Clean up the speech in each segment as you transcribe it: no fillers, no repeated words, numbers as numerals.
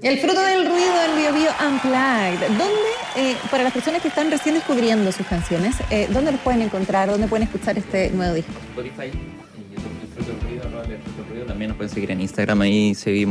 El fruto del ruido del Bio Bio Unplugged. ¿Dónde, para las personas que están recién descubriendo sus canciones, dónde los pueden encontrar? ¿Dónde pueden escuchar este nuevo disco? Spotify, en YouTube, El Fruto del Ruido, El Fruto del Ruido. También nos pueden seguir en Instagram. Ahí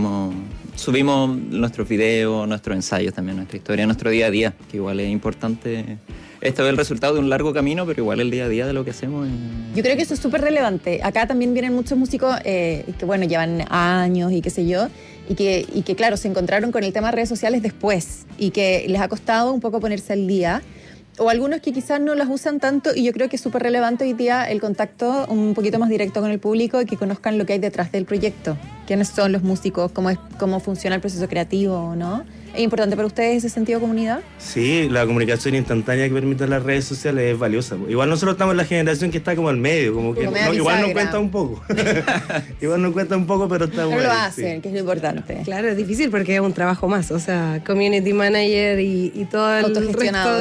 subimos nuestros videos, nuestros ensayos también, nuestra historia, nuestro día a día, que igual es importante. Esto es el resultado de un largo camino, pero igual el día a día de lo que hacemos. Yo creo que eso es súper relevante. Acá también vienen muchos músicos que, bueno, llevan años y qué sé yo, y que, claro, se encontraron con el tema de redes sociales después y que les ha costado un poco ponerse al día. O algunos que quizás no las usan tanto, y yo creo que es súper relevante hoy día el contacto un poquito más directo con el público y que conozcan lo que hay detrás del proyecto. ¿Quiénes son los músicos? ¿Cómo funciona el proceso creativo? ¿No? ¿Es importante para ustedes ese sentido de comunidad? Sí, la comunicación instantánea que permiten las redes sociales es valiosa. Igual nosotros estamos en la generación que está como al medio, como que igual nos cuesta un poco. Igual nos cuesta un poco, pero estamos. Pero lo hacen, sí, que es lo importante. Claro, es difícil porque es un trabajo más, o sea, community manager y todo el resto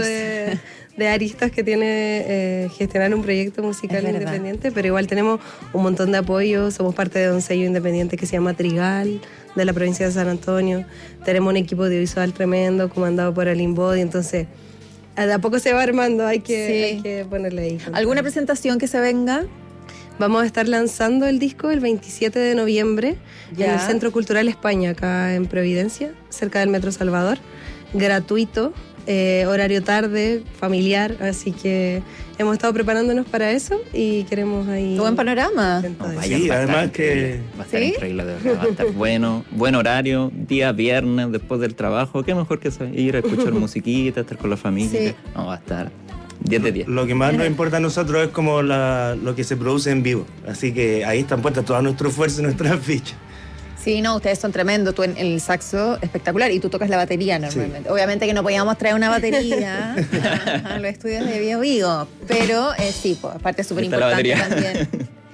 de aristas que tiene gestionar un proyecto musical independiente, pero igual tenemos un montón de apoyo. Somos parte de un sello independiente que se llama Trigal, de la provincia de San Antonio. Tenemos un equipo audiovisual tremendo comandado por Aline Body, entonces de a poco se va armando, hay que ponerle ahí. ¿Alguna presentación que se venga? Vamos a estar lanzando el disco el 27 de noviembre en el Centro Cultural España, acá en Providencia, cerca del Metro Salvador, gratuito. Horario tarde, familiar, así que hemos estado preparándonos para eso y queremos ahí... Buen panorama. Sí, además que... Va a estar increíble, de verdad, va a estar bueno, buen horario, día viernes, después del trabajo, qué mejor que ir a escuchar musiquita, estar con la familia. Sí. No, va a estar 10 de 10. Lo que más nos importa a nosotros es como lo que se produce en vivo, así que ahí están puestas toda nuestra fuerza y nuestras fichas. Sí, no, ustedes son tremendos. Tú en el saxo, espectacular, y tú tocas la batería normalmente. Sí. Obviamente que no podíamos traer una batería a los estudios de Bio Bio, pero sí, pues, aparte es súper importante también.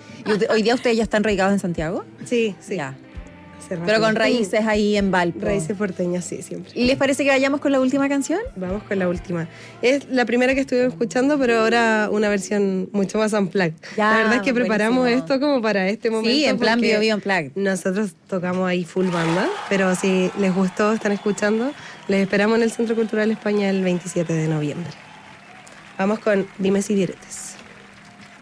¿Y hoy día ustedes ya están radicados en Santiago? Sí, sí. Ya. Pero con raíces ahí en Valpo. Raíces porteñas, sí, siempre. ¿Y les parece que vayamos con la última canción? Vamos con la última. Es la primera que estuvimos escuchando, pero ahora una versión mucho más unplugged. La verdad es que preparamos esto como para este momento. Sí, en plan Bio Bio Unplugged. Nosotros tocamos ahí full banda, pero si les gustó, están escuchando, les esperamos en el Centro Cultural España el 27 de noviembre. Vamos con Dimes y Diretes.